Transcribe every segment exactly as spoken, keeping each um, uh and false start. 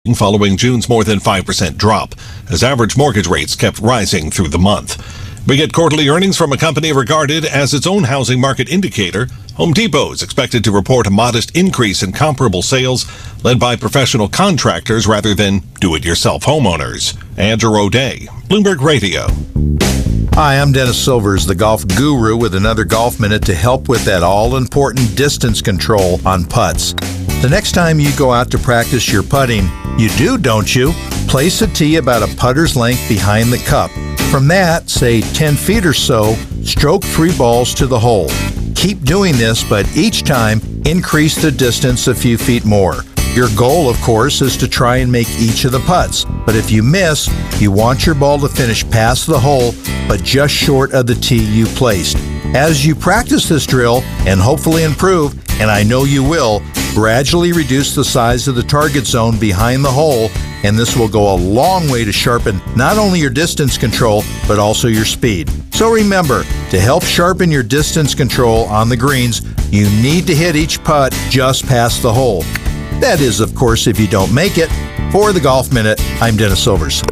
following June's more than five percent drop, as average mortgage rates kept rising through the month. We get quarterly earnings from a company regarded as its own housing market indicator. Home Depot is expected to report a modest increase in comparable sales, led by professional contractors rather than do-it-yourself homeowners. Andrew O'Day, Bloomberg Radio. Hi, I'm Dennis Silvers, the golf guru, with another Golf Minute to help with that all-important distance control on putts. The next time you go out to practice your putting, you do, don't you? Place a tee about a putter's length behind the cup. From that, say ten feet or so, stroke three balls to the hole. Keep doing this, but each time, increase the distance a few feet more. Your goal, of course, is to try and make each of the putts. But if you miss, you want your ball to finish past the hole, but just short of the tee you placed. As you practice this drill and hopefully improve, and I know you will, gradually reduce the size of the target zone behind the hole, and this will go a long way to sharpen not only your distance control, but also your speed. So remember, to help sharpen your distance control on the greens, you need to hit each putt just past the hole. That is, of course, if you don't make it. For the Golf Minute, I'm Dennis Silvers.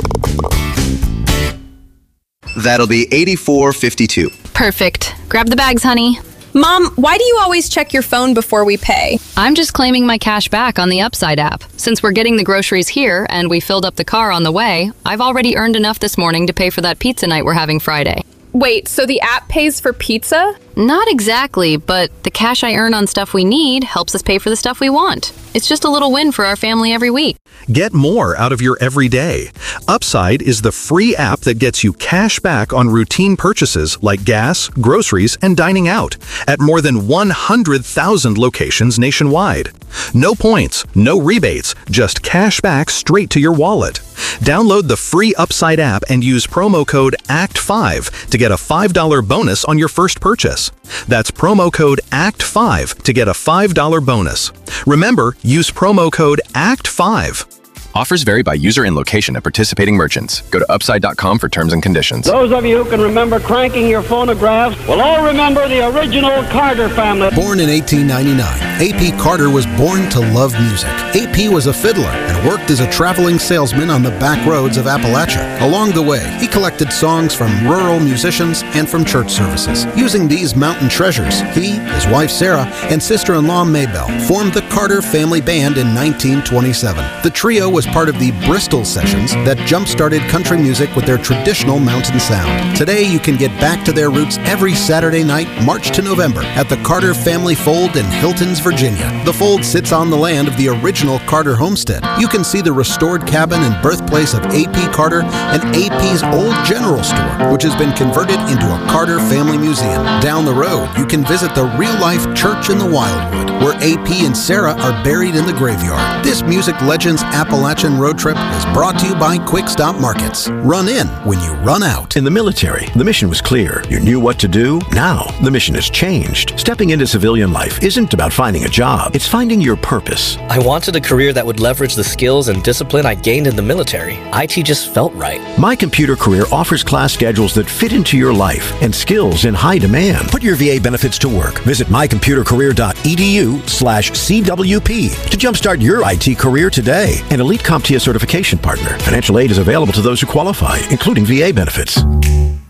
That'll be eighty-four fifty-two. Perfect. Grab the bags, honey. Mom, why do you always check your phone before we pay? I'm just claiming my cash back on the Upside app. Since we're getting the groceries here and we filled up the car on the way, I've already earned enough this morning to pay for that pizza night we're having Friday. Wait, so the app pays for pizza? Not exactly, but the cash I earn on stuff we need helps us pay for the stuff we want. It's just a little win for our family every week. Get more out of your everyday. Upside is the free app that gets you cash back on routine purchases like gas, groceries, and dining out at more than one hundred thousand locations nationwide. No points, no rebates, just cash back straight to your wallet. Download the free Upside app and use promo code A C T five to get a five dollars bonus on your first purchase. That's promo code A C T five to get a five dollars bonus. Remember, use promo code A C T five. Offers vary by user and location at participating merchants. Go to upside dot com for terms and conditions. Those of you who can remember cranking your phonographs will all remember the original Carter family. Born in eighteen ninety-nine, A P Carter was born to love music. A P was a fiddler and worked as a traveling salesman on the back roads of Appalachia. Along the way, he collected songs from rural musicians and from church services. Using these mountain treasures, he, his wife Sarah, and sister-in-law Maybelle formed the Carter Family Band in nineteen twenty-seven. The trio was part of the Bristol Sessions that jump-started country music with their traditional mountain sound. Today, you can get back to their roots every Saturday night, March to November, at the Carter Family Fold in Hiltons, Virginia. The fold sits on the land of the original Carter homestead. You can see the restored cabin and birthplace of A P Carter and A P's old general store, which has been converted into a Carter Family Museum. Down the road, you can visit the real-life Church in the Wildwood, where A P and Sarah are buried in the graveyard. This Music Legends Appalachian Road Trip is brought to you by Quick Stop Markets. Run in when you run out. In the military, the mission was clear. You knew what to do. Now, the mission has changed. Stepping into civilian life isn't about finding a job. It's finding your purpose. I wanted a career that would leverage the skills and discipline I gained in the military. I T just felt right. My Computer Career offers class schedules that fit into your life and skills in high demand. Put your V A benefits to work. Visit my computer career dot e d u slash C W P to jumpstart your I T career today. An elite CompTIA certification partner. Financial aid is available to those who qualify, including V A benefits.